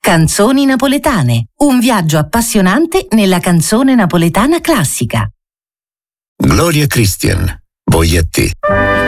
Canzoni napoletane, un viaggio appassionante nella canzone napoletana classica. Gloria Christian, Voglio a te.